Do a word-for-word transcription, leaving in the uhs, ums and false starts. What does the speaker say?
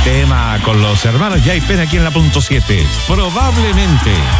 tema con los hermanos Yaipen aquí en la punto siete. Probablemente.